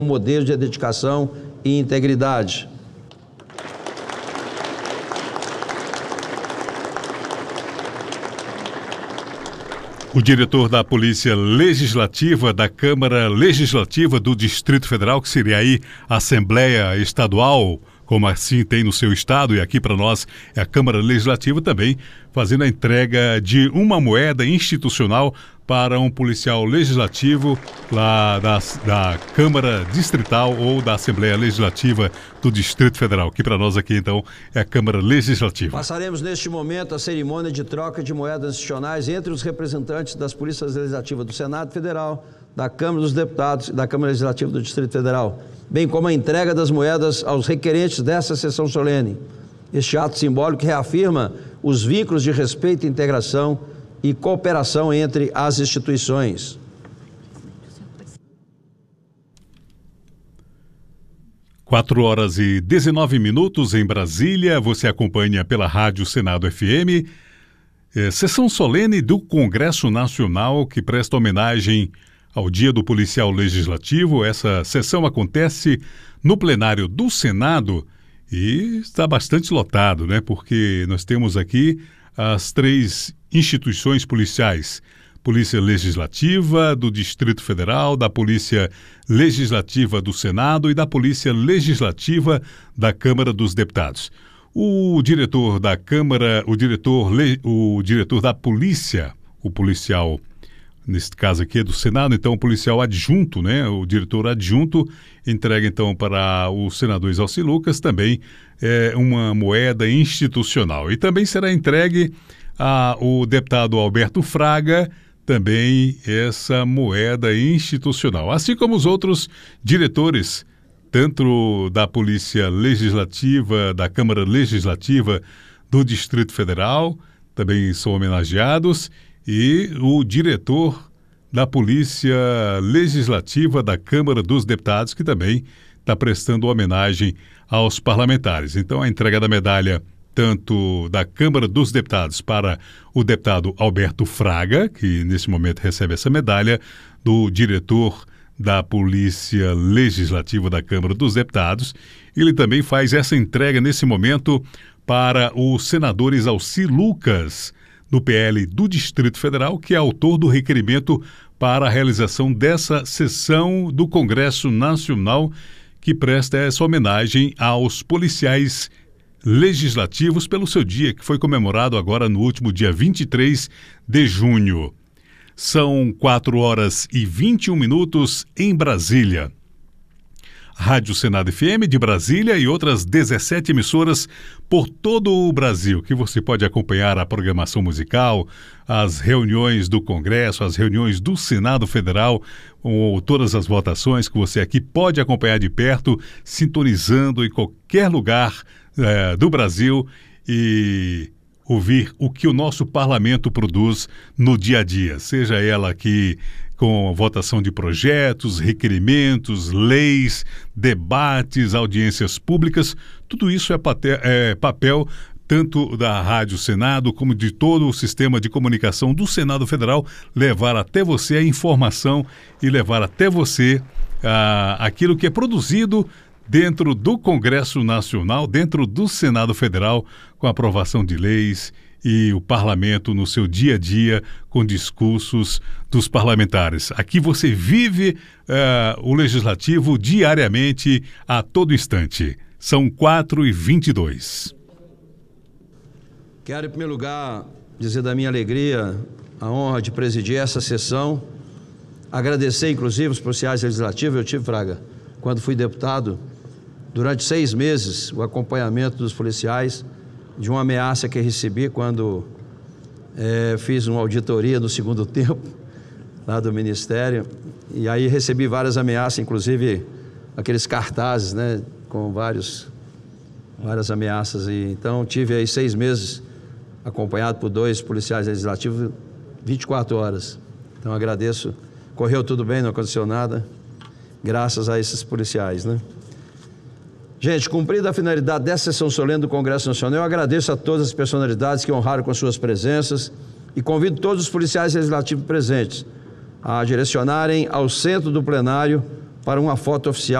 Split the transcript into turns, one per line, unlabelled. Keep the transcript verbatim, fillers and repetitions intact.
modelo de dedicação e integridade.
O diretor da Polícia Legislativa da Câmara Legislativa do Distrito Federal, que seria aí a Assembleia Estadual, como assim tem no seu estado, e aqui para nós é a Câmara Legislativa também, fazendo a entrega de uma moeda institucional para um policial legislativo lá da, da Câmara Distrital ou da Assembleia Legislativa do Distrito Federal, que para nós aqui então é a Câmara Legislativa.
Passaremos neste momento a cerimônia de troca de moedas institucionais entre os representantes das Polícias Legislativas do Senado Federal, da Câmara dos Deputados e da Câmara Legislativa do Distrito Federal, bem como a entrega das moedas aos requerentes dessa sessão solene. Este ato simbólico reafirma os vínculos de respeito, integração e cooperação entre as instituições.
quatro horas e dezenove minutos em Brasília, você acompanha pela Rádio Senado F M, é, sessão solene do Congresso Nacional que presta homenagem ao Dia do Policial Legislativo. Essa sessão acontece no plenário do Senado e está bastante lotado, né? Porque nós temos aqui as três instituições policiais: Polícia Legislativa do Distrito Federal, da Polícia Legislativa do Senado e da Polícia Legislativa da Câmara dos Deputados. O diretor da Câmara, o diretor, o diretor da Polícia, o policial, neste caso aqui é do Senado, então o policial adjunto, né? O diretor adjunto entrega então para o senador Exalci Lucas também é, uma moeda institucional. E também será entregue ao deputado Alberto Fraga também essa moeda institucional, assim como os outros diretores, tanto da Polícia Legislativa, da Câmara Legislativa do Distrito Federal, também são homenageados, e o diretor da Polícia Legislativa da Câmara dos Deputados, que também está prestando homenagem aos parlamentares. Então, a entrega da medalha tanto da Câmara dos Deputados para o deputado Alberto Fraga, que nesse momento recebe essa medalha, do diretor da Polícia Legislativa da Câmara dos Deputados. Ele também faz essa entrega nesse momento para o senador Exalci Lucas, do P L do Distrito Federal, que é autor do requerimento para a realização dessa sessão do Congresso Nacional, que presta essa homenagem aos policiais legislativos pelo seu dia, que foi comemorado agora no último dia vinte e três de junho. São quatro horas e vinte e um minutos em Brasília. Rádio Senado F M de Brasília e outras dezessete emissoras por todo o Brasil, que você pode acompanhar a programação musical, as reuniões do Congresso, as reuniões do Senado Federal, ou todas as votações que você aqui pode acompanhar de perto, sintonizando em qualquer lugar é, do Brasil e ouvir o que o nosso parlamento produz no dia a dia, seja ela aqui com votação de projetos, requerimentos, leis, debates, audiências públicas. Tudo isso é, papel, é papel tanto da Rádio Senado como de todo o sistema de comunicação do Senado Federal, levar até você a informação e levar até você ah, aquilo que é produzido dentro do Congresso Nacional, dentro do Senado Federal, com a aprovação de leis e o parlamento no seu dia a dia com discursos dos parlamentares. Aqui você vive uh, o legislativo diariamente, a todo instante. São quatro e vinte e dois.
Quero, em primeiro lugar, dizer da minha alegria, a honra de presidir essa sessão, agradecer, inclusive, os policiais legislativos. Eu tive, Fraga, quando fui deputado, durante seis meses, o acompanhamento dos policiais de uma ameaça que recebi quando é, fiz uma auditoria no segundo tempo, lá do Ministério, e aí recebi várias ameaças, inclusive aqueles cartazes, né, com vários, várias ameaças, e então tive aí seis meses acompanhado por dois policiais legislativos, vinte e quatro horas. Então agradeço, correu tudo bem, não aconteceu nada, graças a esses policiais, né? Gente, cumprida a finalidade dessa sessão solene do Congresso Nacional, eu agradeço a todas as personalidades que honraram com suas presenças e convido todos os policiais legislativos presentes a direcionarem ao centro do plenário para uma foto oficial